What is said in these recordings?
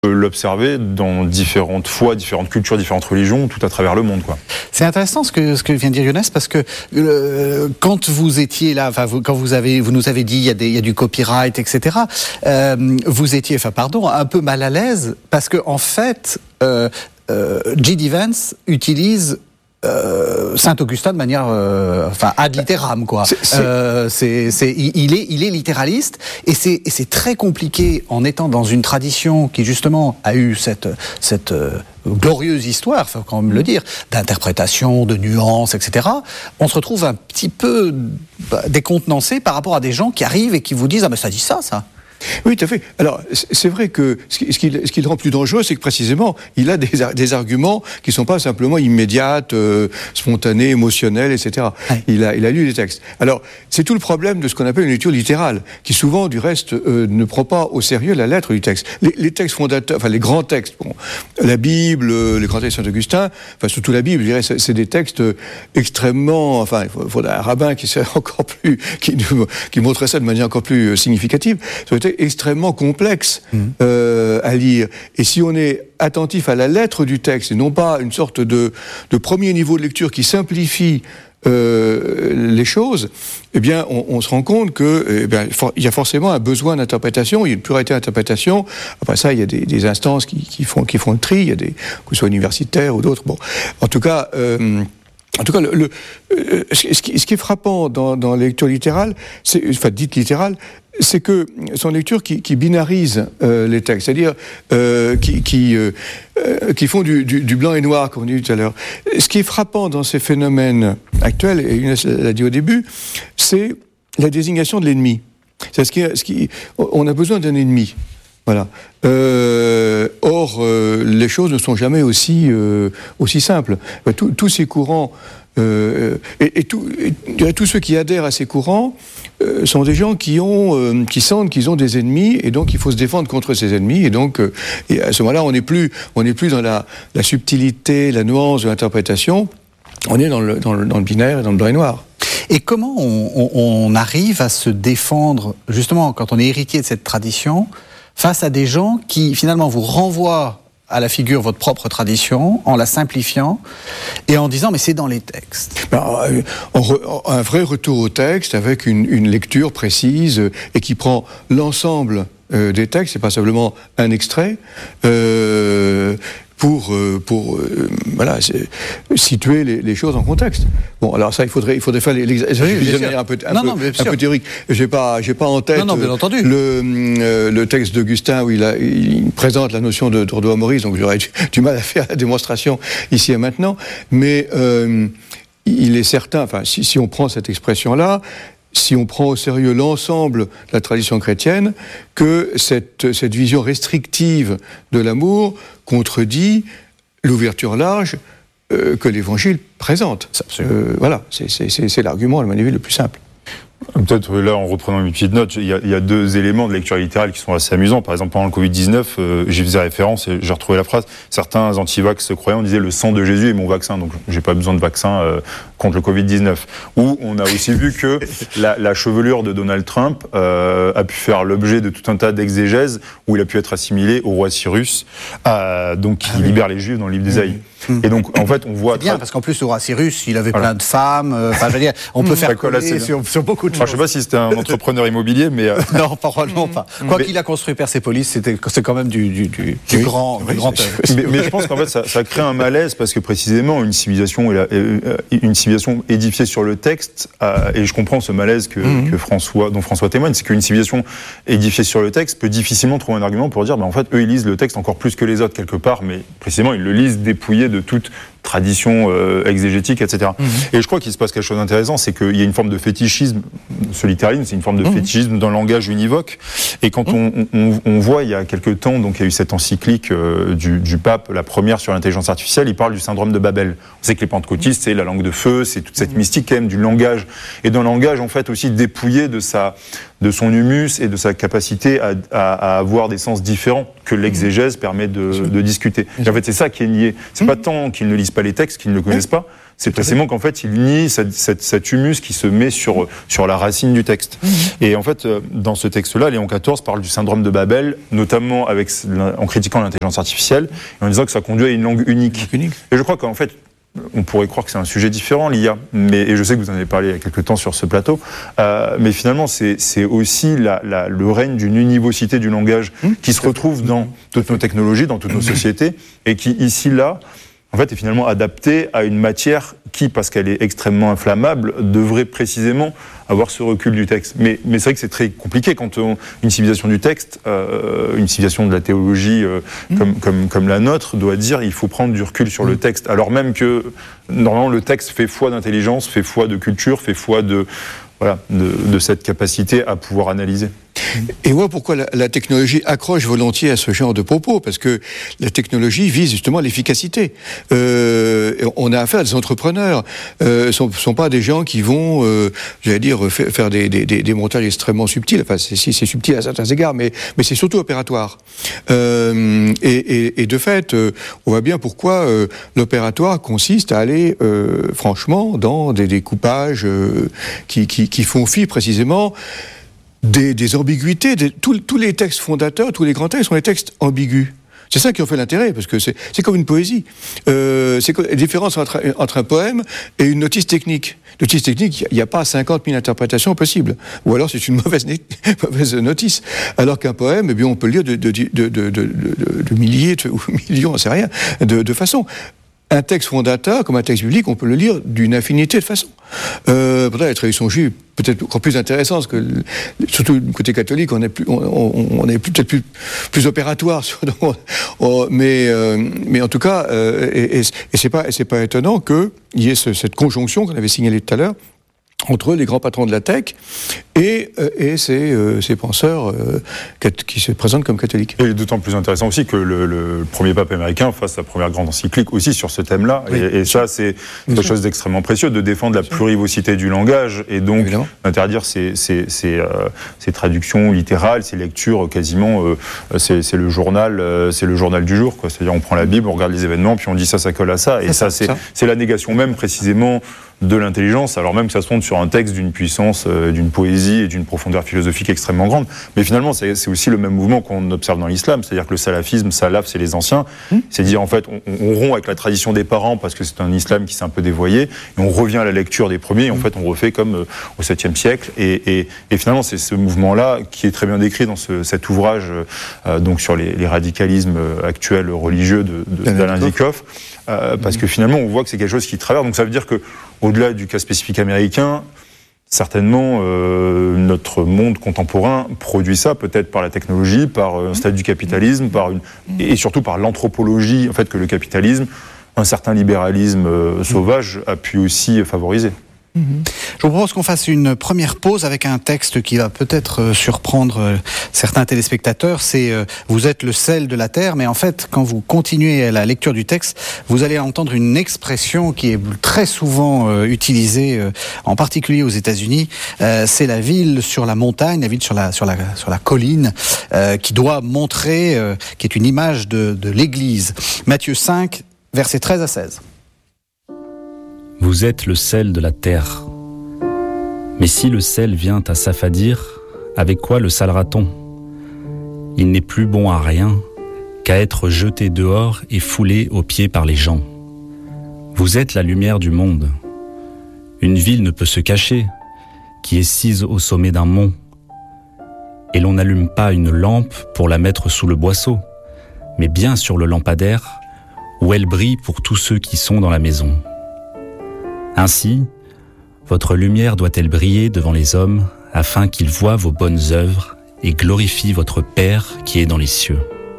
l'observer dans différentes foi, différentes cultures, différentes religions, tout à travers le monde, quoi. C'est intéressant ce que vient de dire Younes, parce que quand vous étiez là, quand vous nous avez dit il y a du copyright, etc. Vous étiez, un peu mal à l'aise, parce que en fait, J.D. Vance utilise Saint-Augustin de manière ad littéram, quoi. Il est littéraliste, et c'est très compliqué, en étant dans une tradition qui justement a eu cette glorieuse histoire, faut quand même le dire, d'interprétation, de nuances, etc. On se retrouve un petit peu décontenancé par rapport à des gens qui arrivent et qui vous disent ça dit ça. Oui, tout à fait. Alors, c'est vrai que ce qui le rend plus dangereux, c'est que précisément, il a des arguments qui ne sont pas simplement immédiates, spontanés, émotionnels, etc. Ouais. Il a lu les textes. Alors, c'est tout le problème de ce qu'on appelle une lecture littérale, qui souvent, du reste, ne prend pas au sérieux la lettre du texte. Les textes fondateurs, les grands textes, la Bible, les grands textes de Saint-Augustin, surtout la Bible, je dirais, c'est des textes extrêmement, il faut un rabbin qui montrait ça de manière encore plus significative. Extrêmement complexe à lire. Et si on est attentif à la lettre du texte, et non pas une sorte de premier niveau de lecture qui simplifie les choses, eh bien, on se rend compte que il y a forcément un besoin d'interprétation, il y a une pluralité d'interprétation. Après ça, il y a des instances qui font le tri, il y a que ce soit universitaires ou d'autres. Bon, en tout cas, ce qui est frappant dans la lecture littérale, dite littérale, c'est que son lecture qui binarise les textes, c'est-à-dire qui font du blanc et noir, comme on dit tout à l'heure. Ce qui est frappant dans ces phénomènes actuels, et Younes l'a dit au début, c'est la désignation de l'ennemi. C'est on a besoin d'un ennemi. Voilà. Or, les choses ne sont jamais aussi simples. Tous ces courants, tous ceux qui adhèrent à ces courants sont des gens qui sentent qu'ils ont des ennemis, et donc il faut se défendre contre ces ennemis. Et donc, à ce moment-là, on n'est plus dans la subtilité, la nuance de l'interprétation. On est dans le binaire et dans le blanc et noir. Et comment on arrive à se défendre, justement, quand on est héritier de cette tradition, face à des gens qui, finalement, vous renvoient à la figure votre propre tradition, en la simplifiant, et en disant, mais c'est dans les textes. Un vrai retour au texte, avec une lecture précise, et qui prend l'ensemble des textes, c'est pas simplement un extrait, pour situer les choses en contexte. Bon, alors ça, il faudrait faire l'exercice un peu théorique. J'ai pas en tête le texte d'Augustin où il présente la notion de droit Maurice, donc j'aurais du mal à faire la démonstration ici et maintenant, mais il est certain, si on prend cette expression-là, si on prend au sérieux l'ensemble de la tradition chrétienne, que cette vision restrictive de l'amour contredit l'ouverture large que l'Évangile présente. Voilà, c'est l'argument, à mon avis, le plus simple. Peut-être là, en reprenant mes petites notes, il y a deux éléments de lecture littérale qui sont assez amusants. Par exemple, pendant le Covid-19, j'y faisais référence et j'ai retrouvé la phrase. Certains anti-vax croyants disaient le sang de Jésus est mon vaccin, donc j'ai pas besoin de vaccin contre le Covid-19. Ou on a aussi vu que la chevelure de Donald Trump a pu faire l'objet de tout un tas d'exégèses où il a pu être assimilé au roi Cyrus, qui libère les Juifs dans le livre d'Ésaïe. Et donc, en fait, on voit... C'est bien, parce qu'en plus, le roi Cyrus, il avait plein de femmes. Je veux dire, on peut faire coller sur beaucoup de choses. Je ne sais pas si c'était un entrepreneur immobilier, mais... Non, probablement pas. Quoi qu'il a construit Persépolis, c'est quand même du grand œuvre. Mais je pense qu'en fait, ça crée un malaise, parce que précisément, une civilisation édifiée sur le texte, et je comprends ce malaise dont François témoigne, c'est qu'une civilisation édifiée sur le texte peut difficilement trouver un argument pour dire, en fait, eux, ils lisent le texte encore plus que les autres, quelque part, mais précisément, ils le lisent dépouillé de toute tradition exégétique, etc. Et je crois qu'il se passe quelque chose d'intéressant, c'est qu'il y a une forme de fétichisme, ce littéralisme, c'est une forme de fétichisme dans le langage univoque. Et quand on voit, il y a quelque temps, donc il y a eu cette encyclique du pape, la première sur l'intelligence artificielle, il parle du syndrome de Babel. On sait que les pentecôtistes, c'est la langue de feu, c'est toute cette mystique quand même du langage. Et d'un langage, en fait, aussi dépouillé de son humus et de sa capacité à avoir des sens différents que l'exégèse permet de discuter. Et en fait, c'est ça qui est nié. C'est pas tant qu'ils ne lisent pas les textes, qui ne le connaissent pas. C'est précisément qu'en fait, il nie cet humus qui se met sur la racine du texte. Et en fait, dans ce texte-là, Léon XIV parle du syndrome de Babel, notamment en critiquant l'intelligence artificielle, et en disant que ça conduit à une langue unique. Et je crois qu'en fait, on pourrait croire que c'est un sujet différent, l'IA, et je sais que vous en avez parlé il y a quelques temps sur ce plateau, mais finalement, c'est aussi le règne d'une univocité du langage qui se retrouve dans toutes nos technologies, dans toutes nos sociétés, et qui, ici, là, en fait, est finalement adaptée à une matière qui, parce qu'elle est extrêmement inflammable, devrait précisément avoir ce recul du texte. Mais c'est vrai que c'est très compliqué quand une civilisation du texte, une civilisation de la théologie comme la nôtre, doit dire il faut prendre du recul sur le texte, alors même que, normalement, le texte fait foi d'intelligence, fait foi de culture, fait foi de cette capacité à pouvoir analyser. Et moi, pourquoi la technologie accroche volontiers à ce genre de propos ? Parce que la technologie vise justement l'efficacité. On a affaire à des entrepreneurs. Sont pas des gens qui vont, faire des montages extrêmement subtils. Enfin, c'est subtil à certains égards, mais c'est surtout opératoire. Et de fait, on voit bien pourquoi l'opératoire consiste à aller, franchement, dans des découpages qui font fi précisément des ambiguïtés. Tous les textes fondateurs, tous les grands textes sont des textes ambigus. C'est ça qui en fait l'intérêt, parce que c'est comme une poésie. C'est la différence entre un poème et une notice technique. Notice technique, il n'y a pas 50 000 interprétations possibles. Ou alors c'est une mauvaise notice. Alors qu'un poème, eh bien, on peut le lire de milliers ou millions, on ne sait rien, de façons. Un texte fondateur, comme un texte biblique, on peut le lire d'une infinité de façons. Peut-être la tradition juive, peut-être encore plus intéressante, parce que surtout du côté catholique, on est peut-être plus opératoire. Mais en tout cas, et c'est pas étonnant qu'il y ait cette conjonction qu'on avait signalée tout à l'heure entre les grands patrons de la tech et ces penseurs qui se présentent comme catholiques. Et d'autant plus intéressant aussi que le premier pape américain fasse sa première grande encyclique aussi sur ce thème-là. Oui. Et ça, c'est quelque chose d'extrêmement précieux, de défendre la plurivocité du langage et donc d'interdire ces traductions littérales, ces lectures quasiment, c'est le journal du jour, quoi. C'est-à-dire on prend la Bible, on regarde les événements, puis on dit ça colle à ça. Et ça, c'est la négation même précisément de l'intelligence, alors même que ça se fonde sur un texte d'une puissance, d'une poésie et d'une profondeur philosophique extrêmement grande. Mais finalement, c'est aussi le même mouvement qu'on observe dans l'islam, c'est-à-dire que le salafisme, salaf, c'est les anciens, c'est dire en fait, on rompt avec la tradition des parents parce que c'est un islam qui s'est un peu dévoyé, et on revient à la lecture des premiers, et en fait, on refait comme au 7e siècle, et finalement, c'est ce mouvement-là qui est très bien décrit dans cet ouvrage donc sur les radicalismes actuels religieux d'Alain Zikoff, parce que finalement, on voit que c'est quelque chose qui traverse, donc ça veut dire que au-delà du cas spécifique américain, certainement, notre monde contemporain produit ça, peut-être par la technologie, par un stade du capitalisme, et surtout par l'anthropologie, en fait, que le capitalisme, un certain libéralisme sauvage, a pu aussi favoriser. Je vous propose qu'on fasse une première pause avec un texte qui va peut-être surprendre certains téléspectateurs. C'est « Vous êtes le sel de la terre », mais en fait, quand vous continuez la lecture du texte, vous allez entendre une expression qui est très souvent utilisée, en particulier aux États-Unis. C'est la ville sur la montagne, la ville sur la colline, qui doit montrer, qui est une image de l'Église. Matthieu 5, versets 13 à 16. Vous êtes le sel de la terre. Mais si le sel vient à s'affadir, avec quoi le salera-t-on ? Il n'est plus bon à rien qu'à être jeté dehors et foulé aux pieds par les gens. Vous êtes la lumière du monde. Une ville ne peut se cacher, qui est sise au sommet d'un mont. Et l'on n'allume pas une lampe pour la mettre sous le boisseau, mais bien sur le lampadaire, où elle brille pour tous ceux qui sont dans la maison. Ainsi, votre lumière doit-elle briller devant les hommes, afin qu'ils voient vos bonnes œuvres et glorifient votre Père qui est dans les cieux.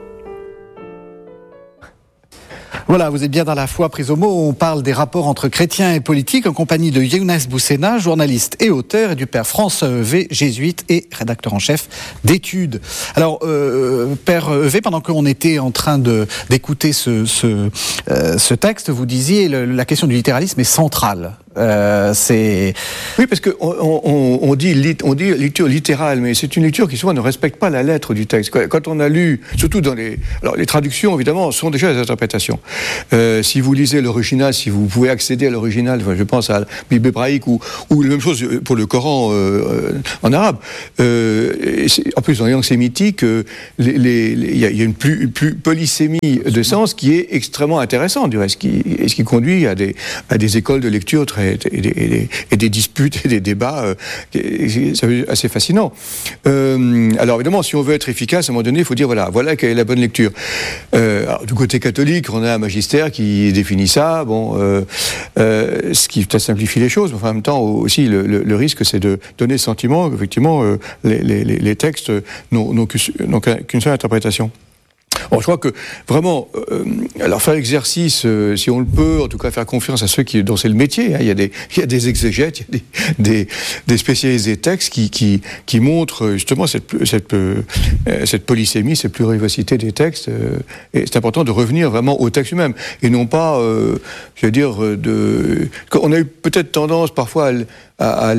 Voilà, vous êtes bien dans la foi prise au mot. On parle des rapports entre chrétiens et politiques en compagnie de Younes Boussena, journaliste et auteur, et du père François Heuvet, jésuite et rédacteur en chef d'Études. Alors, père Heuvet, pendant qu'on était en train d'écouter ce texte, vous disiez la question du littéralisme est centrale. Oui, parce que on dit lecture littérale, mais c'est une lecture qui souvent ne respecte pas la lettre du texte. Quand on a lu, surtout dans les traductions, évidemment, sont déjà des interprétations. Si vous lisez l'original, si vous pouvez accéder à l'original, je pense à la Bible hébraïque ou la même chose pour le Coran en arabe. En plus, en langue sémitique, il y a une plus polysémie de sens qui est extrêmement intéressante, du reste, ce qui conduit à des écoles de lecture et des disputes et des débats c'est assez fascinant. Alors évidemment, si on veut être efficace, à un moment donné, il faut dire voilà quelle est la bonne lecture. Alors, du côté catholique, on a un magistère qui définit ça, ce qui peut simplifie les choses, mais en même temps aussi le risque, c'est de donner le sentiment qu'effectivement les textes n'ont qu'une seule interprétation. Bon, je crois que vraiment, alors faire l'exercice, si on le peut, en tout cas faire confiance à ceux dont c'est le métier. Hein, il y a des exégètes, il y a des spécialistes des textes qui montrent justement cette polysémie, cette plurivocité des textes. Et c'est important de revenir vraiment au texte lui-même et non pas, on a eu peut-être tendance parfois à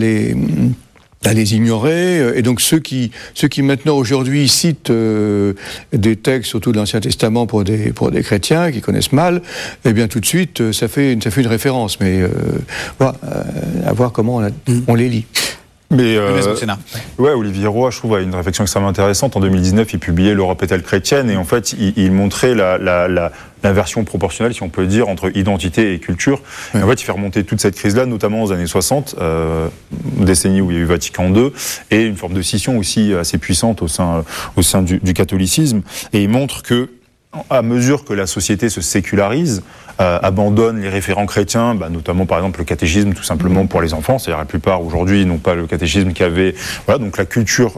les ignorer, et donc ceux qui maintenant aujourd'hui citent des textes, surtout de l'Ancien Testament pour des chrétiens qui connaissent mal, eh bien tout de suite ça fait une référence, mais à voir comment on les lit. Mais Olivier Roy, je trouve, a une réflexion extrêmement intéressante. En 2019, il publiait l'Europe est-elle chrétienne, et en fait, il montrait l'inversion proportionnelle, si on peut dire, entre identité et culture. Et en fait, il fait remonter toute cette crise-là, notamment aux années 60, décennie où il y a eu Vatican II, et une forme de scission aussi assez puissante au sein du catholicisme. Et il montre que, à mesure que la société se sécularise, abandonne les référents chrétiens, notamment par exemple le catéchisme tout simplement pour les enfants, c'est-à-dire la plupart aujourd'hui n'ont pas le catéchisme qu'avait, donc la culture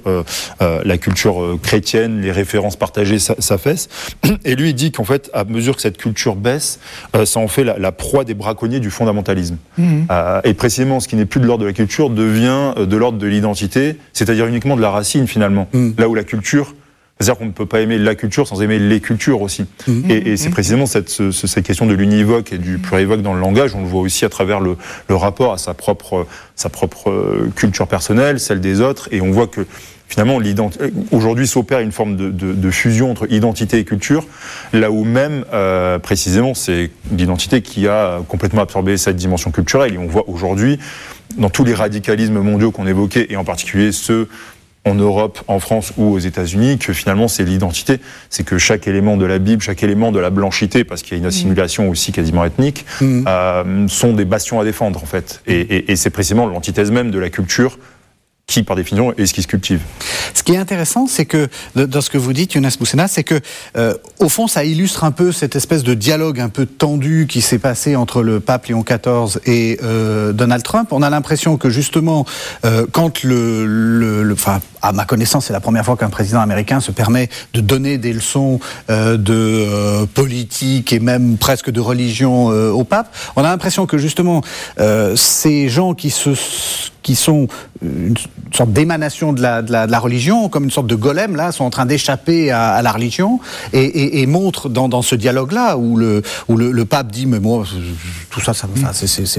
chrétienne, les références partagées s'affaissent. Et lui il dit qu'en fait à mesure que cette culture baisse, ça en fait la proie des braconniers du fondamentalisme. Et précisément ce qui n'est plus de l'ordre de la culture devient de l'ordre de l'identité, c'est-à-dire uniquement de la racine finalement, là où la culture, c'est-à-dire qu'on ne peut pas aimer la culture sans aimer les cultures aussi. Et c'est précisément cette question de l'univoque et du plurivoque dans le langage, on le voit aussi à travers le rapport à sa propre culture personnelle, celle des autres, et on voit que finalement, aujourd'hui s'opère une forme de fusion entre identité et culture, là où même, précisément, c'est l'identité qui a complètement absorbé cette dimension culturelle. Et on voit aujourd'hui, dans tous les radicalismes mondiaux qu'on évoquait, et en particulier ceux en Europe, en France ou aux États-Unis, que finalement c'est l'identité, c'est que chaque élément de la Bible, chaque élément de la blanchité, parce qu'il y a une assimilation aussi quasiment ethnique, sont des bastions à défendre en fait. Et c'est précisément l'antithèse même de la culture qui, par définition, est ce qui se cultive. Ce qui est intéressant, c'est que, dans ce que vous dites, Younes Boussena, c'est que, au fond, ça illustre un peu cette espèce de dialogue un peu tendu qui s'est passé entre le pape Léon XIV et Donald Trump. On a l'impression que, justement, quand à ma connaissance, c'est la première fois qu'un président américain se permet de donner des leçons de politique et même presque de religion au pape, on a l'impression que, justement, ces gens qui sont une sorte d'émanation de la religion, comme une sorte de golem, là, sont en train d'échapper à la religion et montrent dans ce dialogue-là où le pape dit mais moi tout ça c'est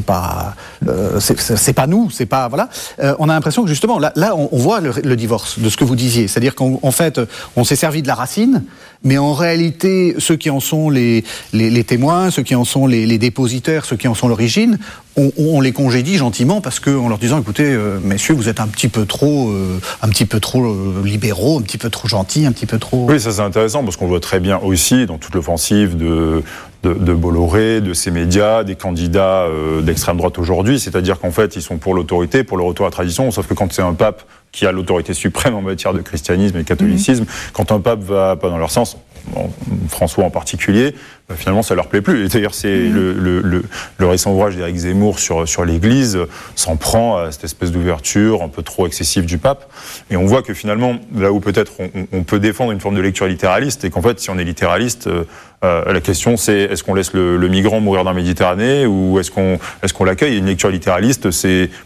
pas nous, c'est pas voilà. On a l'impression que justement là on voit le divorce de ce que vous disiez, c'est-à-dire qu'en fait on s'est servi de la racine, mais en réalité ceux qui en sont les témoins, ceux qui en sont les dépositaires, ceux qui en sont l'origine, on les congédie gentiment parce qu'en leur disant écoutez messieurs vous êtes un petit peu trop libéraux, un petit peu trop gentils, un petit peu trop... Oui, ça c'est intéressant parce qu'on voit très bien aussi dans toute l'offensive de Bolloré, de ces médias, des candidats d'extrême droite aujourd'hui, c'est-à-dire qu'en fait ils sont pour l'autorité, pour le retour à la tradition, sauf que quand c'est un pape qui a l'autorité suprême en matière de christianisme et de catholicisme, quand un pape va pas dans leur sens, François en particulier, finalement ça leur plaît plus. Et d'ailleurs c'est le récent ouvrage d'Éric Zemmour sur l'Église s'en prend à cette espèce d'ouverture un peu trop excessive du pape. Et on voit que finalement, là où peut-être on peut défendre une forme de lecture littéraliste, et qu'en fait si on est littéraliste, la question c'est est-ce qu'on laisse le migrant mourir dans la Méditerranée ou est-ce qu'on l'accueille? Et une lecture littéraliste, c'est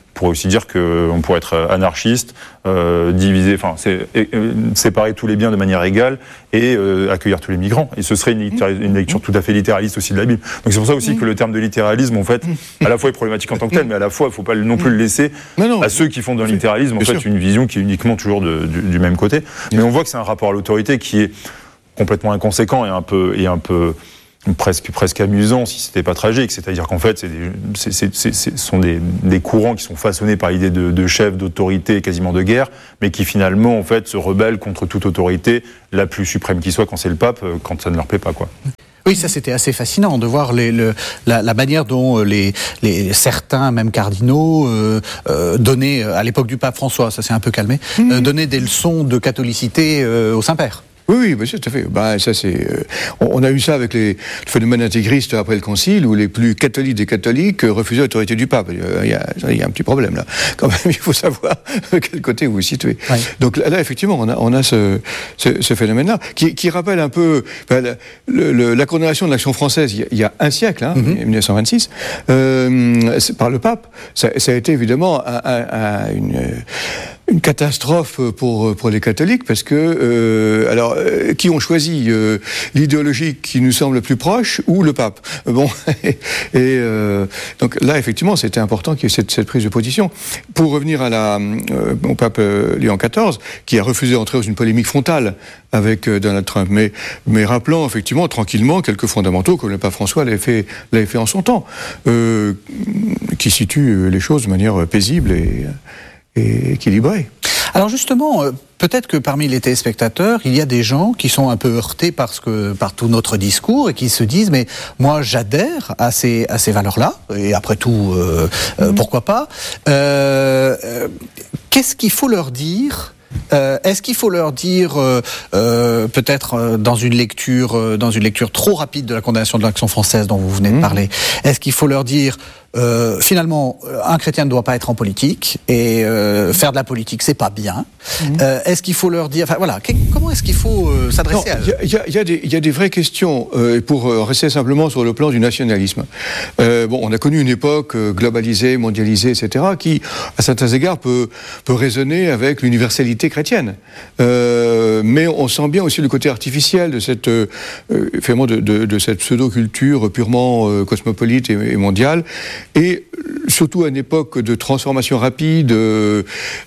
pourrait aussi dire qu'on pourrait être anarchiste, diviser, séparer tous les biens de manière égale et accueillir tous les migrants. Et ce serait une lecture tout à fait littéraliste aussi de la Bible. Donc c'est pour ça aussi que le terme de littéralisme, en fait, à la fois est problématique en tant que tel, mais à la fois, il ne faut pas non plus le laisser à ceux qui font d'un littéralisme, en fait, une vision qui est uniquement toujours du même côté. Mais on voit que c'est un rapport à l'autorité qui est complètement inconséquent et un peu presque amusant si c'était pas tragique, c'est-à-dire qu'en fait ce sont des courants qui sont façonnés par l'idée de chef, d'autorité, quasiment de guerre, mais qui finalement en fait se rebellent contre toute autorité, la plus suprême qui soit, quand c'est le pape, quand ça ne leur plaît pas, quoi. Oui, ça c'était assez fascinant de voir la manière dont certains, même cardinaux, donnaient, à l'époque du pape François, ça s'est un peu calmé, donnaient des leçons de catholicité au Saint-Père. Oui, tout à fait. Ça, on a eu ça avec le phénomène intégriste après le Concile, où les plus catholiques des catholiques refusaient l'autorité du pape. Il y a un petit problème là. Quand même, il faut savoir de quel côté vous vous situez. Ouais. Donc là, effectivement, on a ce phénomène-là, qui rappelle un peu la condamnation de l'Action française il y a un siècle, 1926, par le pape. Ça a été évidemment une catastrophe pour les catholiques, parce que qui ont choisi l'idéologie qui nous semble plus proche ou le pape. Donc là effectivement c'était important qu'il y ait cette prise de position. Pour revenir au pape Léon XIV, qui a refusé d'entrer dans une polémique frontale avec Donald Trump, mais rappelant effectivement tranquillement quelques fondamentaux comme le pape François l'avait fait en son temps, qui situe les choses de manière paisible et équilibré. Alors justement, peut-être que parmi les téléspectateurs, il y a des gens qui sont un peu heurtés par tout notre discours et qui se disent mais moi j'adhère à ces valeurs-là et après tout pourquoi pas. Qu'est-ce qu'il faut leur dire? Est-ce qu'il faut leur dire, peut-être dans une lecture trop rapide de la condamnation de l'Action française dont vous venez de parler, est-ce qu'il faut leur dire finalement, un chrétien ne doit pas être en politique et faire de la politique, c'est pas bien. Est-ce qu'il faut leur dire, comment est-ce qu'il faut s'adresser à eux? Il y a des vraies questions pour rester simplement sur le plan du nationalisme. On a connu une époque globalisée, mondialisée, etc., qui, à certains égards, peut résonner avec l'universalité chrétienne. Mais on sent bien aussi le côté artificiel de cette cette pseudo-culture purement cosmopolite et mondiale. Et surtout à une époque de transformation rapide de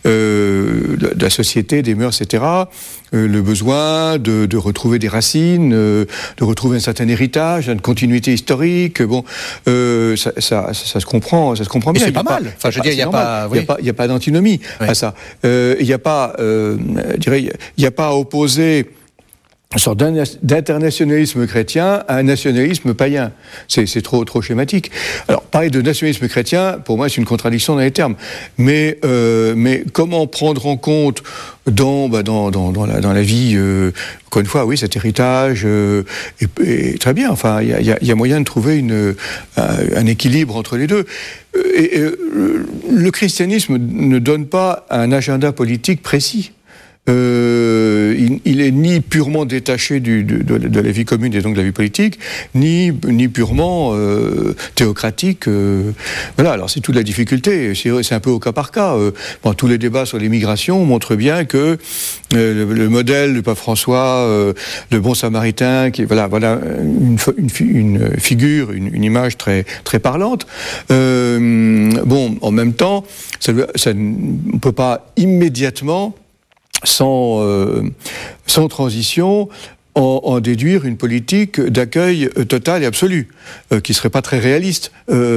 la société, des mœurs, etc., le besoin de retrouver des racines, de retrouver un certain héritage, une continuité historique, ça se comprend bien. Et c'est pas mal. Enfin, je veux dire, il n'y a pas d'antinomie à ça. Il n'y a pas à opposer une sorte d'internationalisme chrétien à un nationalisme païen. C'est trop schématique. Alors, parler de nationalisme chrétien, pour moi, c'est une contradiction dans les termes. Mais comment prendre en compte dans la vie, encore une fois, oui, cet héritage est très bien. Enfin, il y a moyen de trouver un équilibre entre les deux. Et le christianisme ne donne pas un agenda politique précis. Il est ni purement détaché de la vie commune et donc de la vie politique, ni purement théocratique. Alors c'est toute la difficulté. C'est un peu au cas par cas. Tous les débats sur l'immigration montrent bien que le modèle du pape François, le bon samaritain, qui une figure, une image très très parlante. En même temps, on ne peut pas immédiatement sans transition, en déduire une politique d'accueil total et absolu, qui serait pas très réaliste,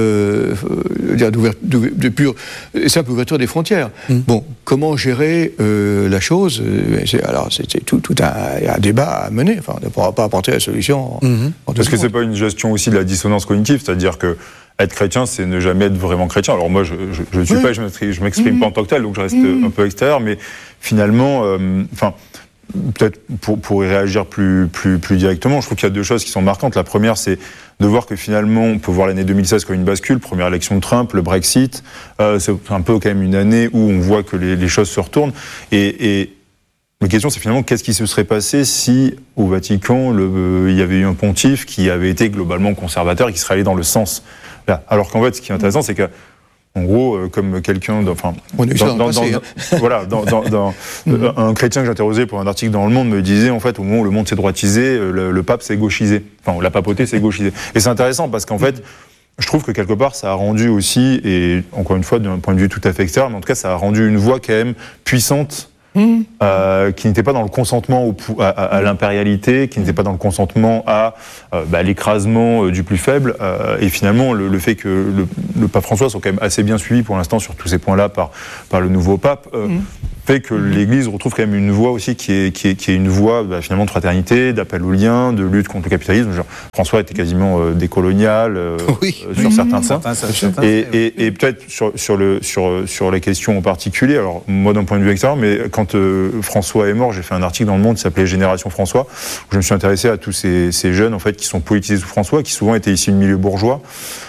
de pure et simple ouverture des frontières. Comment gérer la chose? C'est tout un débat à mener. Enfin, on ne pourra pas apporter la solution. Est-ce que c'est pas une gestion aussi de la dissonance cognitive, c'est-à-dire que être chrétien, c'est ne jamais être vraiment chrétien. Alors moi, je ne suis pas, je m'exprime pas en tant que tel, donc je reste un peu extérieur, mais finalement, peut-être pour y réagir plus directement, je trouve qu'il y a deux choses qui sont marquantes. La première, c'est de voir que finalement, on peut voir l'année 2016 comme une bascule, première élection de Trump, le Brexit, c'est un peu quand même une année où on voit que les choses se retournent. Et la question, c'est finalement qu'est-ce qui se serait passé si, au Vatican, il y avait eu un pontife qui avait été globalement conservateur et qui serait allé dans le sens là. Alors qu'en fait, ce qui est intéressant, c'est que En gros, comme quelqu'un, un chrétien que j'interrogeais pour un article dans Le Monde me disait, en fait, au moment où le monde s'est droitisé, le pape s'est gauchisé. Enfin, la papauté s'est gauchisée. Et c'est intéressant parce qu'en fait, je trouve que quelque part, ça a rendu aussi, et encore une fois, d'un point de vue tout à fait extérieur, mais en tout cas, ça a rendu une voix quand même puissante, qui n'était pas dans le consentement à l'impérialité, qui n'était pas dans le consentement à l'écrasement du plus faible. Et finalement, le fait que le pape François soit quand même assez bien suivi pour l'instant sur tous ces points-là par le nouveau pape, fait que l'Église retrouve quand même une voix aussi qui est une voix finalement de fraternité, d'appel au lien, de lutte contre le capitalisme. Genre, François était quasiment décolonial sur certains points. Et peut-être sur les questions en particulier, alors moi d'un point de vue extérieur, mais quand François est mort, j'ai fait un article dans Le Monde qui s'appelait Génération François, où je me suis intéressé à tous ces jeunes en fait qui sont politisés sous François, qui souvent étaient issus du milieu bourgeois.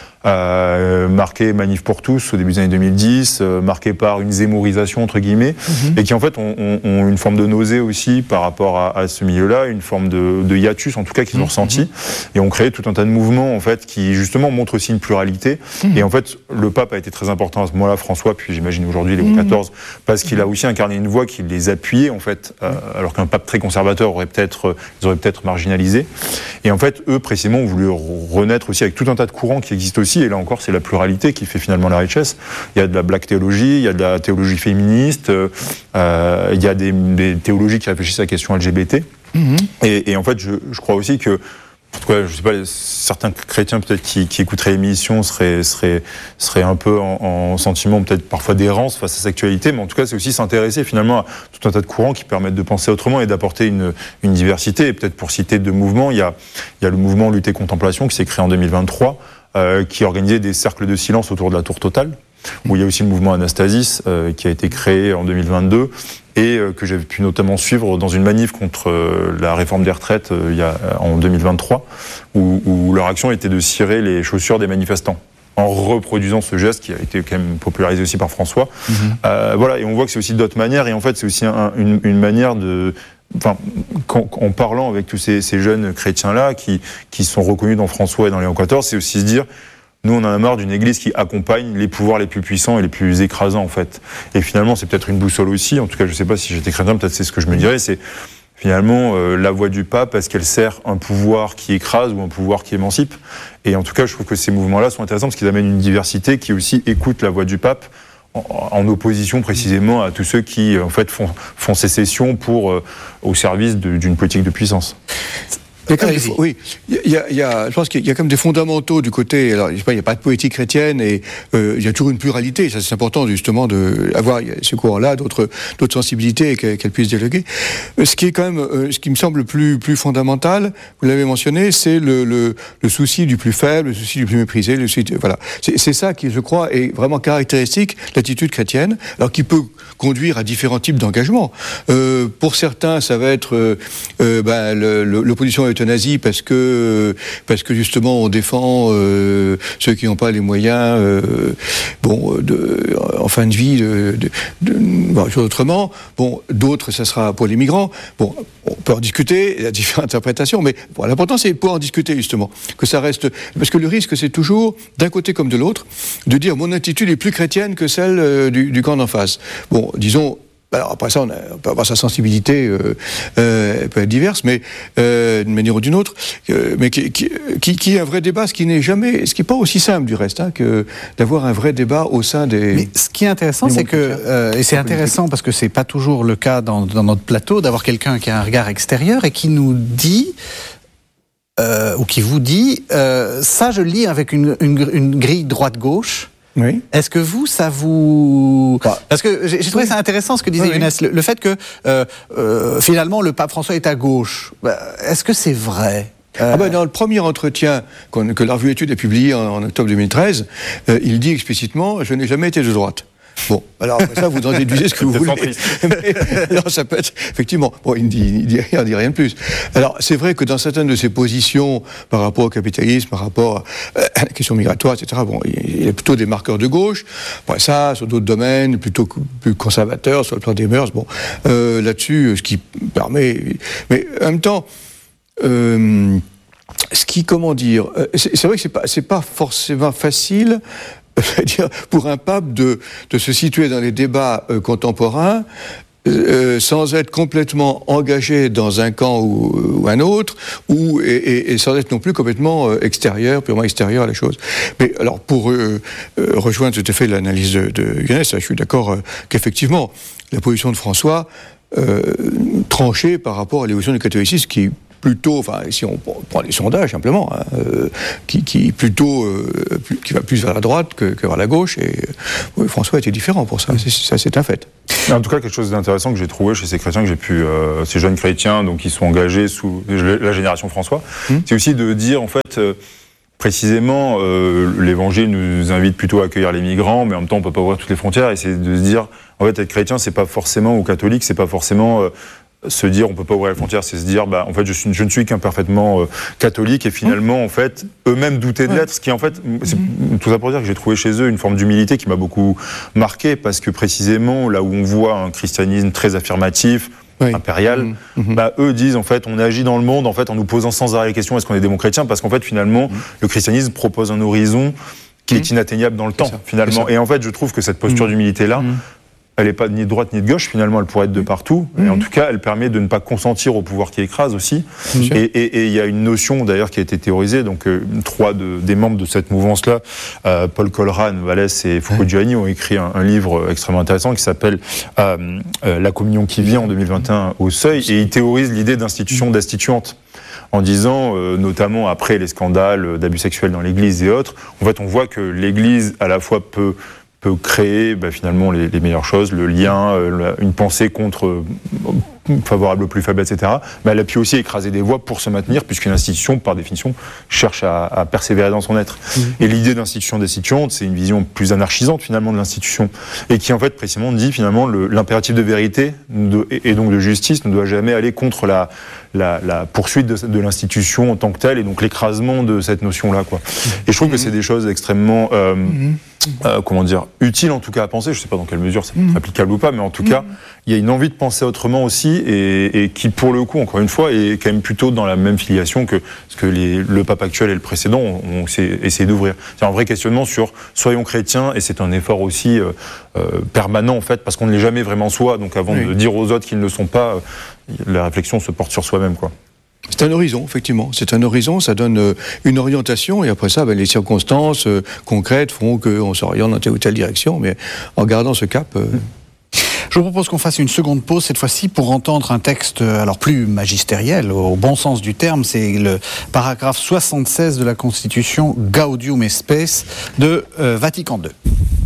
Marqué Manif pour tous au début des années 2010, marqué par une zémorisation entre guillemets, et qui en fait ont une forme de nausée aussi par rapport à ce milieu-là, une forme de hiatus en tout cas qu'ils ont ressenti, et ont créé tout un tas de mouvements en fait qui justement montrent aussi une pluralité. Et en fait le pape a été très important à ce moment-là, François, puis j'imagine aujourd'hui Léon XIV, parce qu'il a aussi incarné une voix qui les appuyait en fait, alors qu'un pape très conservateur aurait peut-être marginalisé. Et en fait eux précisément ont voulu renaître aussi avec tout un tas de courants qui existent aussi. Et là encore, c'est la pluralité qui fait finalement la richesse. Il y a de la black théologie, il y a de la théologie féministe, il y a des théologies qui réfléchissent à la question LGBT. Et en fait, je crois aussi que, en tout cas, je sais pas, certains chrétiens peut-être qui écouteraient l'émission seraient un peu en sentiment peut-être parfois d'errance face à cette actualité, mais en tout cas, c'est aussi s'intéresser finalement à tout un tas de courants qui permettent de penser autrement et d'apporter une diversité. Et peut-être pour citer deux mouvements, il y a le mouvement Lutte et Contemplation qui s'est créé en 2023, qui organisait des cercles de silence autour de la tour Total, où il y a aussi le mouvement Anastasis qui a été créé en 2022 et que j'avais pu notamment suivre dans une manif contre la réforme des retraites en 2023, où leur action était de cirer les chaussures des manifestants en reproduisant ce geste qui a été quand même popularisé aussi par François. Voilà, et on voit que c'est aussi d'autres manières, et en fait c'est aussi une manière de... Enfin, en parlant avec tous ces jeunes chrétiens-là qui sont reconnus dans François et dans Léon XIV, c'est aussi se dire, nous on en a marre d'une église qui accompagne les pouvoirs les plus puissants et les plus écrasants en fait. Et finalement c'est peut-être une boussole aussi, en tout cas je sais pas si j'étais chrétien, peut-être c'est ce que je me dirais, c'est finalement la voix du pape, est-ce qu'elle sert un pouvoir qui écrase ou un pouvoir qui émancipe? Et en tout cas je trouve que ces mouvements-là sont intéressants parce qu'ils amènent une diversité qui aussi écoute la voix du pape, en opposition précisément à tous ceux qui en fait font sécession au service d'une politique de puissance. Oui, je pense qu'il y a comme des fondamentaux du côté. Alors, je sais pas, il n'y a pas de politique chrétienne et il y a toujours une pluralité. Ça, c'est important justement d'avoir ce courant-là, d'autres sensibilités et qu'elles puissent dialoguer. Ce qui est quand même, ce qui me semble plus fondamental, vous l'avez mentionné, c'est le souci du plus faible, le souci du plus méprisé. Voilà, c'est ça qui, je crois, est vraiment caractéristique de l'attitude chrétienne. Alors, qui peut conduire à différents types d'engagements. Pour certains, ça va être l'opposition à l'euthanasie parce que justement on défend ceux qui n'ont pas les moyens en fin de vie autrement. Bon, d'autres ça sera pour les migrants. Bon, on peut en discuter, il y a différentes interprétations, mais bon, l'important c'est de pouvoir en discuter justement, que ça reste, parce que le risque c'est toujours d'un côté comme de l'autre de dire mon attitude est plus chrétienne que celle du camp d'en face. Bon, disons. Alors après ça, on peut avoir sa sensibilité, elle peut être diverse, mais d'une manière ou d'une autre, mais qui est un vrai débat, ce qui n'est pas aussi simple du reste, que d'avoir un vrai débat au sein des. Mais ce qui est intéressant, c'est que et c'est intéressant parce que c'est pas toujours le cas dans notre plateau d'avoir quelqu'un qui a un regard extérieur et qui nous dit. Ou qui vous dit, ça je lis avec une grille droite-gauche. Oui. Est-ce que ça vous... Parce que j'ai trouvé ça intéressant ce que disait Younes, le fait que finalement le pape François est à gauche. Est-ce que c'est vrai ? Dans le premier entretien que la revue Études a publié en octobre 2013, il dit explicitement « Je n'ai jamais été de droite ». Bon, alors après ça, vous en déduisez ce que vous voulez. Alors ça peut être, effectivement, bon, il dit rien de plus. Alors c'est vrai que dans certaines de ses positions par rapport au capitalisme, par rapport à la question migratoire, etc., bon, il y a plutôt des marqueurs de gauche. Après ça, sur d'autres domaines, plutôt plus conservateurs, sur le plan des mœurs, bon, là-dessus, ce qui permet... Mais en même temps... ce qui, comment dire... C'est vrai que c'est pas forcément facile... c'est-à-dire pour un pape de se situer dans les débats contemporains, sans être complètement engagé dans un camp ou un autre, et sans être non plus complètement purement extérieur à la chose. Mais alors, pour rejoindre tout à fait l'analyse de Younes, je suis d'accord qu'effectivement, la position de François tranchée par rapport à l'évolution du catholicisme, qui plutôt, enfin, si on prend les sondages simplement, qui va plus vers la droite que vers la gauche, et François était différent pour ça, c'est un fait. En tout cas, quelque chose d'intéressant que j'ai trouvé chez ces chrétiens que j'ai pu, ces jeunes chrétiens, donc qui sont engagés sous la génération François, c'est aussi de dire, en fait, précisément, l'Évangile nous invite plutôt à accueillir les migrants, mais en même temps, on peut pas ouvrir toutes les frontières, et c'est de se dire, en fait, être chrétien, c'est pas forcément, ou catholique, c'est pas forcément se dire on peut pas ouvrir les frontières, c'est se dire en fait je ne suis qu'imparfaitement catholique, et finalement en fait eux-mêmes doutaient de l'être, ce qui en fait c'est tout ça pour dire que j'ai trouvé chez eux une forme d'humilité qui m'a beaucoup marqué, parce que précisément là où on voit un christianisme très affirmatif, impérial, eux disent en fait on agit dans le monde en fait en nous posant sans arrêt les questions, est-ce qu'on est des bons chrétiens, parce qu'en fait finalement le christianisme propose un horizon qui est inatteignable dans le temps finalement, et en fait je trouve que cette posture d'humilité là, elle n'est pas ni de droite ni de gauche, finalement, elle pourrait être de partout. Et en tout cas, elle permet de ne pas consentir au pouvoir qui écrase aussi. Et il y a une notion, d'ailleurs, qui a été théorisée. Donc, trois des membres de cette mouvance-là, Paul Colran, Vallès et Foucault-Giuliani, ont écrit un livre extrêmement intéressant qui s'appelle La communion qui vient en 2021 au Seuil. Et ils théorisent l'idée d'institution destituante, en disant, notamment après les scandales d'abus sexuels dans l'Église et autres, en fait, on voit que l'Église, à la fois, peut créer finalement les meilleures choses, le lien, une pensée favorable aux plus faibles, etc. Mais elle a pu aussi écraser des voix pour se maintenir, puisqu'une institution, par définition, cherche à persévérer dans son être. Et l'idée d'institution destituante, c'est une vision plus anarchisante finalement de l'institution, et qui en fait précisément dit finalement l'impératif de vérité et donc de justice ne doit jamais aller contre la poursuite de l'institution en tant que telle, et donc l'écrasement de cette notion-là, quoi. Et je trouve que c'est des choses extrêmement utile en tout cas à penser. Je ne sais pas dans quelle mesure c'est applicable ou pas, mais en tout cas, il y a une envie de penser autrement aussi, et qui pour le coup, encore une fois, est quand même plutôt dans la même filiation que ce que le pape actuel et le précédent ont essayé d'ouvrir. C'est un vrai questionnement sur soyons chrétiens, et c'est un effort aussi permanent en fait, parce qu'on ne l'est jamais vraiment soi. Donc avant de dire aux autres qu'ils ne le sont pas, la réflexion se porte sur soi-même, quoi. C'est un horizon, effectivement. C'est un horizon, ça donne une orientation, et après ça, les circonstances concrètes font qu'on s'oriente dans telle ou telle direction, mais en gardant ce cap... Je vous propose qu'on fasse une seconde pause, cette fois-ci, pour entendre un texte alors plus magistériel, au bon sens du terme. C'est le paragraphe 76 de la Constitution Gaudium et Spes de Vatican II.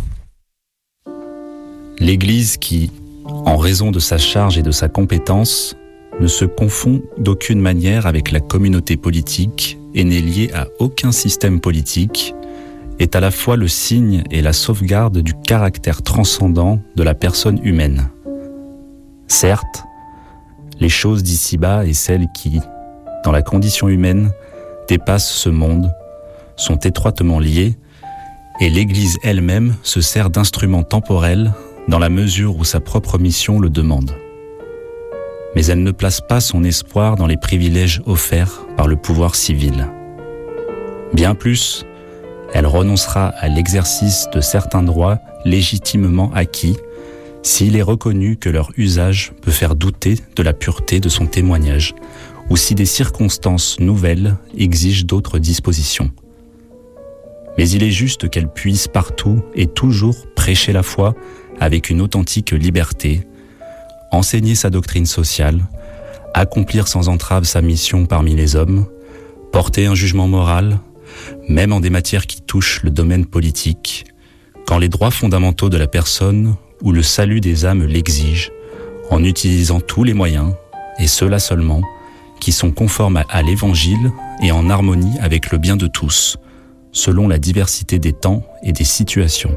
L'Église qui, en raison de sa charge et de sa compétence, ne se confond d'aucune manière avec la communauté politique et n'est liée à aucun système politique, est à la fois le signe et la sauvegarde du caractère transcendant de la personne humaine. Certes, les choses d'ici-bas et celles qui, dans la condition humaine, dépassent ce monde, sont étroitement liées, et l'Église elle-même se sert d'instruments temporels dans la mesure où sa propre mission le demande. Mais elle ne place pas son espoir dans les privilèges offerts par le pouvoir civil. Bien plus, elle renoncera à l'exercice de certains droits légitimement acquis s'il est reconnu que leur usage peut faire douter de la pureté de son témoignage ou si des circonstances nouvelles exigent d'autres dispositions. Mais il est juste qu'elle puisse partout et toujours prêcher la foi avec une authentique liberté, enseigner sa doctrine sociale, accomplir sans entrave sa mission parmi les hommes, porter un jugement moral, même en des matières qui touchent le domaine politique, quand les droits fondamentaux de la personne ou le salut des âmes l'exigent, en utilisant tous les moyens, et ceux-là seulement, qui sont conformes à l'Évangile et en harmonie avec le bien de tous, selon la diversité des temps et des situations.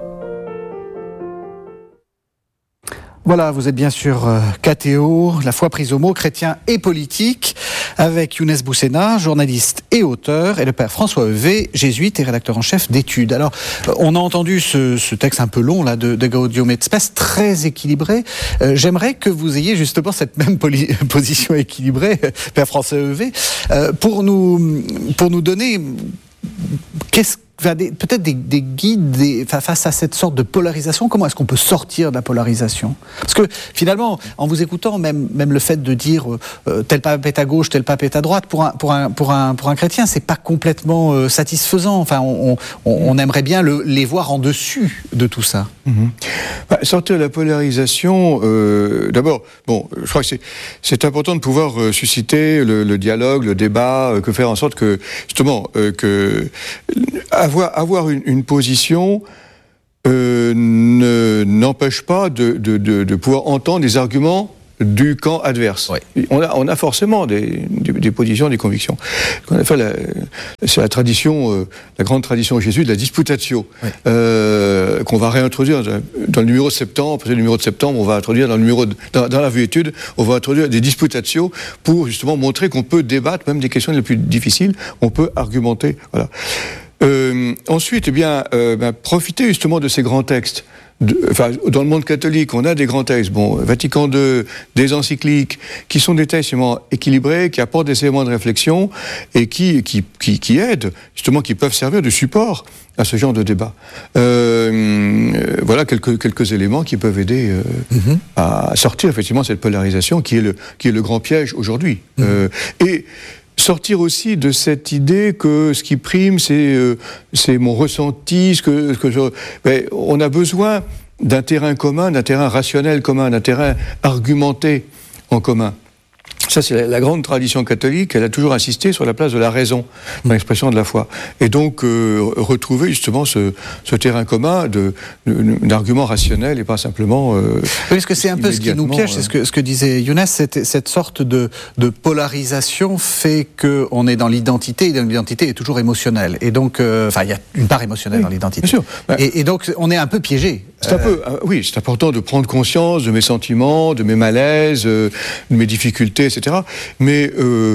Voilà, vous êtes bien sûr KTO, la foi prise au mot, chrétien et politique, avec Younes Boussena, journaliste et auteur, et le père François Heuvet, jésuite et rédacteur en chef d'études. Alors, on a entendu ce texte un peu long là de Gaudium et Spes, très équilibré. J'aimerais que vous ayez justement cette même position équilibrée, père François Heuvet, pour nous donner peut-être des guides face à cette sorte de polarisation. Comment est-ce qu'on peut sortir de la polarisation ? Parce que finalement, en vous écoutant, même le fait de dire tel pape est à gauche, tel pape est à droite, pour un chrétien, c'est pas complètement satisfaisant. Enfin, on aimerait bien les voir en dessus de tout ça. Sortir de la polarisation, d'abord, je crois que c'est important de pouvoir susciter le dialogue, le débat, que faire en sorte que, justement, avoir une position n'empêche pas de pouvoir entendre des arguments du camp adverse. Oui. On a forcément des positions, des convictions. C'est la tradition, la grande tradition de Jésus de la disputatio, oui. Qu'on va réintroduire dans le numéro de septembre. Après le numéro de septembre, on va introduire dans la vie-étude, on va introduire des disputatio pour justement montrer qu'on peut débattre même des questions les plus difficiles, on peut argumenter. Voilà. Ensuite, profiter justement de ces grands textes. Dans le monde catholique, on a des grands textes, Vatican II, des encycliques, qui sont des textes équilibrés, qui apportent des éléments de réflexion et qui aident, justement, qui peuvent servir de support à ce genre de débat. Voilà quelques éléments qui peuvent aider à sortir effectivement cette polarisation qui est le grand piège aujourd'hui. Et sortir aussi de cette idée que ce qui prime, c'est mon ressenti, on a besoin d'un terrain commun, d'un terrain rationnel commun, d'un terrain argumenté en commun. Ça, c'est la grande tradition catholique, elle a toujours insisté sur la place de la raison dans l'expression de la foi. Et donc, retrouver justement ce terrain commun d'arguments rationnels et pas simplement... parce que c'est un peu ce qui nous piège, c'est ce que disait Younes, cette sorte de polarisation fait qu'on est dans l'identité, et l'identité est toujours émotionnelle. Et donc, il y a une part émotionnelle dans l'identité. Bien sûr. Et donc, on est un peu piégé. Oui, c'est important de prendre conscience de mes sentiments, de mes malaises, de mes difficultés, etc. Mais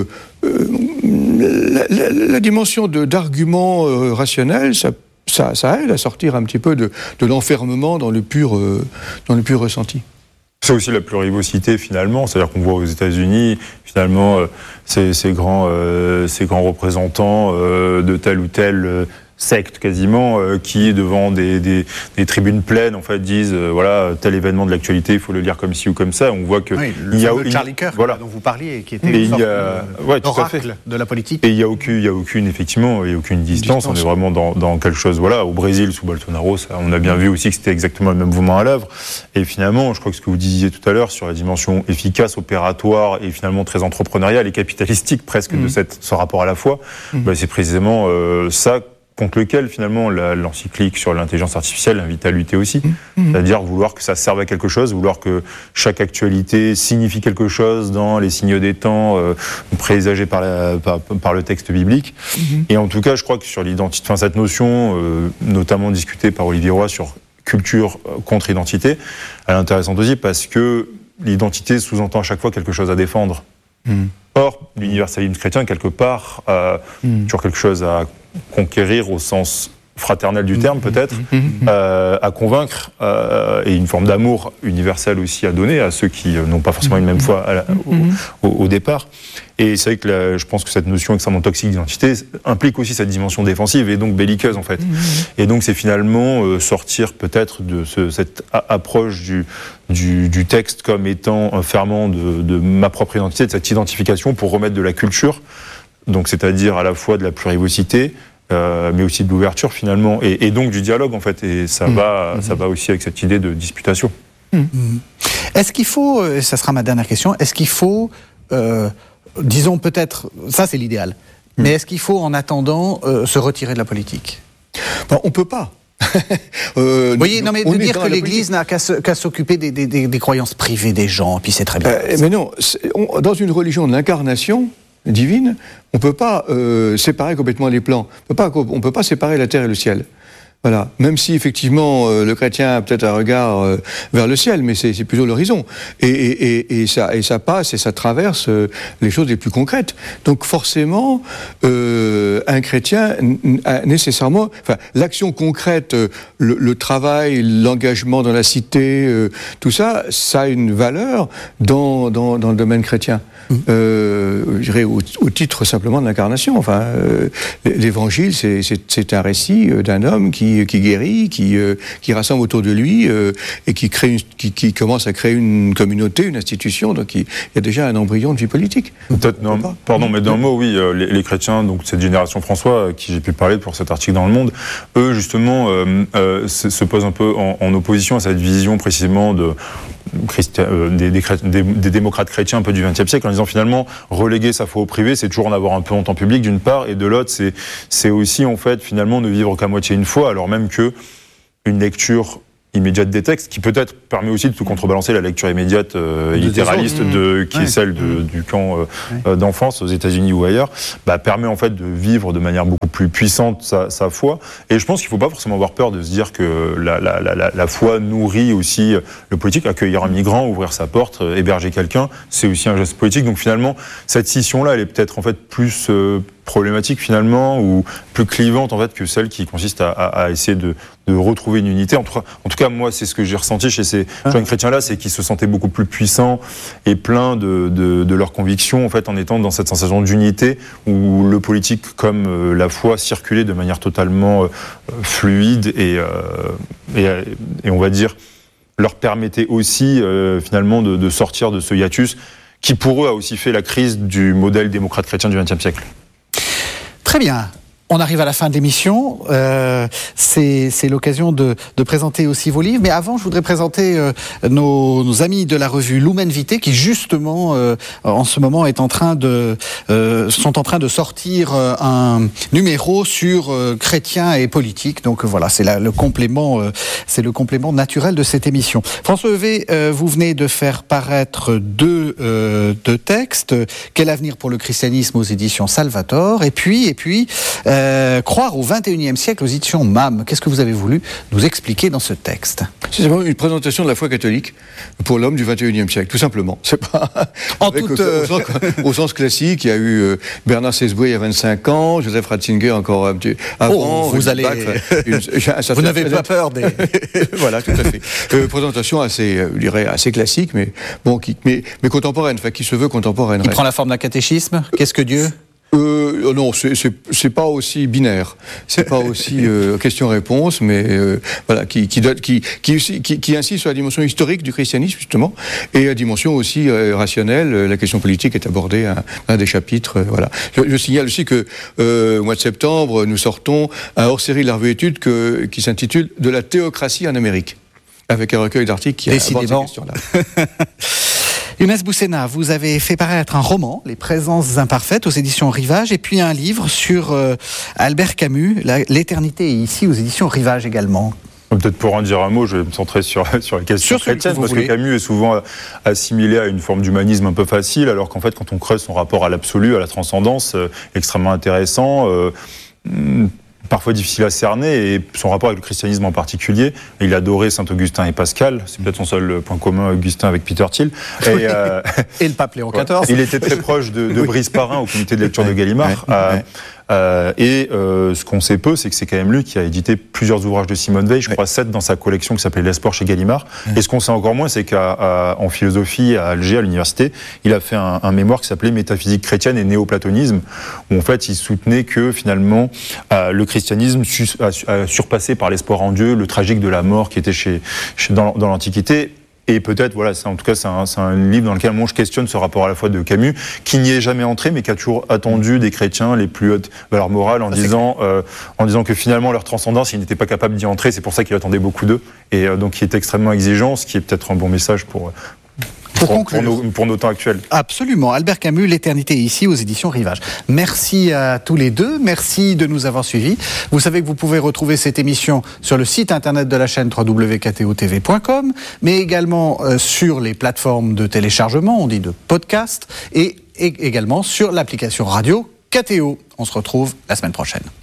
la dimension d'argument rationnel, ça aide à sortir un petit peu de l'enfermement dans le pur ressenti. C'est aussi la plurivocité finalement, c'est-à-dire qu'on voit aux États-Unis finalement ces grands représentants de tel ou tel secte quasiment qui devant des tribunes pleines en fait disent voilà tel événement de l'actualité il faut le lire comme ci ou comme ça. On voit que il y a Charlie Kirk dont vous parliez qui était une sorte d'oracle de la politique. Et il y a aucune distance. On est vraiment dans quelque chose au Brésil sous Bolsonaro, on a bien vu aussi que c'était exactement le même mouvement à l'œuvre. Et finalement, je crois que ce que vous disiez tout à l'heure sur la dimension efficace, opératoire et finalement très entrepreneuriale et capitalistique presque de ce rapport à la foi, c'est précisément ça contre lequel, finalement, l'encyclique sur l'intelligence artificielle invite à lutter aussi. C'est-à-dire vouloir que ça serve à quelque chose, vouloir que chaque actualité signifie quelque chose dans les signes des temps présagés par le texte biblique. Et en tout cas, je crois que sur l'identité, cette notion, notamment discutée par Olivier Roy sur culture contre identité, elle est intéressante aussi parce que l'identité sous-entend à chaque fois quelque chose à défendre. Or, l'universalisme chrétien, quelque part, toujours quelque chose à conquérir au sens fraternel du terme, peut-être, à convaitre, et une forme d'amour universel aussi à donner à ceux qui n'ont pas forcément une même foi au départ. Et c'est vrai que je pense que cette notion extrêmement toxique d'identité implique aussi cette dimension défensive et donc belliqueuse, en fait. Et donc, c'est finalement sortir peut-être de cette approche du texte comme étant un ferment de ma propre identité, de cette identification pour remettre de la culture, donc c'est-à-dire à la fois de la plurivocité, mais aussi de l'ouverture finalement, et donc du dialogue en fait, et ça va aussi avec cette idée de disputation. Est-ce qu'il faut, et ça sera ma dernière question, est-ce qu'il faut, disons peut-être, ça c'est l'idéal, mais est-ce qu'il faut en attendant se retirer de la politique ? On peut pas. Vous voyez, non mais de dire que l'Église n'a qu'à s'occuper des croyances privées des gens, puis c'est très bien. Mais non, dans une religion de l'incarnation divine, on ne peut pas séparer complètement les plans. On ne peut pas séparer la terre et le ciel. Voilà. Même si effectivement le chrétien a peut-être un regard vers le ciel, mais c'est plutôt l'horizon. Et ça passe et ça traverse les choses les plus concrètes. Donc forcément, un chrétien a nécessairement, l'action concrète, le travail, l'engagement dans la cité, tout ça, ça a une valeur dans le domaine chrétien. je dirais au titre simplement de l'incarnation. Enfin, l'évangile, c'est un récit d'un homme qui guérit, qui rassemble autour de lui et qui commence à créer une communauté, une institution. Donc il y a déjà un embryon de vie politique. Peut-être, mais d'un mot, oui, les chrétiens, donc cette génération François, qui j'ai pu parler pour cet article dans Le Monde, eux justement se posent un peu en opposition à cette vision précisément des démocrates chrétiens un peu du XXe siècle, en disant finalement reléguer sa foi au privé, c'est toujours en avoir un peu en temps public d'une part, et de l'autre c'est aussi en fait finalement ne vivre qu'à moitié une foi, alors même que une lecture immédiate des textes, qui peut-être permet aussi de tout contrebalancer la lecture immédiate littéraliste qui est celle du camp d'enfance aux États-Unis ou ailleurs, permet en fait de vivre de manière beaucoup plus puissante sa foi. Et je pense qu'il ne faut pas forcément avoir peur de se dire que la foi nourrit aussi le politique. Accueillir un migrant, ouvrir sa porte, héberger quelqu'un, c'est aussi un geste politique. Donc finalement, cette scission-là, elle est peut-être en fait plus problématique finalement, ou plus clivante en fait que celle qui consiste à essayer de retrouver une unité. En tout cas, moi, c'est ce que j'ai ressenti chez ces jeunes chrétiens-là, c'est qu'ils se sentaient beaucoup plus puissants et pleins de leurs convictions, en fait, en étant dans cette sensation d'unité où le politique comme la foi circulait de manière totalement fluide et on va dire leur permettait aussi finalement de sortir de ce hiatus qui pour eux a aussi fait la crise du modèle démocrate chrétien du XXe siècle. Très bien. On arrive à la fin de l'émission. C'est l'occasion de présenter aussi vos livres. Mais avant, je voudrais présenter nos amis de la revue Lumen Vitae qui, justement, en ce moment, sont en train de sortir un numéro sur chrétiens et politique. Donc voilà, c'est le complément naturel de cette émission. François Heuvet, vous venez de faire paraître deux textes. Quel avenir pour le christianisme aux éditions Salvator. Et puis croire au XXIe siècle aux éditions MAM. Qu'est-ce que vous avez voulu nous expliquer dans ce texte ? C'est vraiment une présentation de la foi catholique pour l'homme du XXIe siècle, tout simplement. C'est pas au sens classique. Il y a eu Bernard Sesboué il y a 25 ans, Joseph Ratzinger encore un petit avant. Vous n'avez pas peur des... Voilà, tout à fait. Présentation assez, je dirais, assez classique, mais contemporaine, enfin qui se veut contemporaine. Il prend la forme d'un catéchisme. Qu'est-ce que Dieu ? Non, c'est pas aussi binaire, c'est pas aussi question-réponse, mais voilà, qui insiste sur la dimension historique du christianisme justement, et la dimension aussi rationnelle. La question politique est abordée à un des chapitres. Voilà. Je signale aussi que au mois de septembre, nous sortons un hors-série de la revue Études qui s'intitule « De la théocratie en Amérique », avec un recueil d'articles qui aborde ces questions-là. Younes Boussena, vous avez fait paraître un roman, Les présences imparfaites, aux éditions Rivage, et puis un livre sur Albert Camus, L'éternité est ici, aux éditions Rivage également. Peut-être pour en dire un mot, je vais me centrer sur la question chrétienne, parce que Camus est souvent assimilé à une forme d'humanisme un peu facile, alors qu'en fait, quand on creuse son rapport à l'absolu, à la transcendance, extrêmement intéressant, parfois difficile à cerner, et son rapport avec le christianisme en particulier. Il adorait Saint-Augustin et Pascal, c'est peut-être son seul point commun, Augustin avec Peter Thiel. Et le pape Léon XIV. Il était très proche de Brice Parrain au comité de lecture de Gallimard. Ce qu'on sait peu, c'est que c'est quand même lui qui a édité plusieurs ouvrages de Simone Veil, je crois 7 dans sa collection qui s'appelait L'Espoir chez Gallimard. Et ce qu'on sait encore moins, c'est qu'en philosophie à Alger, à l'université, il a fait un mémoire qui s'appelait Métaphysique chrétienne et néoplatonisme, où en fait il soutenait que finalement le christianisme surpassé par l'espoir en Dieu, le tragique de la mort qui était dans l'Antiquité. Et peut-être, voilà, c'est un livre dans lequel moi je questionne ce rapport à la foi de Camus, qui n'y est jamais entré, mais qui a toujours attendu des chrétiens les plus hautes valeurs morales en disant que finalement leur transcendance, il n'était pas capable d'y entrer, c'est pour ça qu'il attendait beaucoup d'eux. Et donc il est extrêmement exigeant, ce qui est peut-être un bon message pour nos temps actuels. Absolument. Albert Camus, L'éternité est ici, aux éditions Rivage. Merci à tous les deux. Merci de nous avoir suivis. Vous savez que vous pouvez retrouver cette émission sur le site internet de la chaîne www.ktotv.com, mais également sur les plateformes de téléchargement, on dit de podcast, et également sur l'application radio KTO. On se retrouve la semaine prochaine.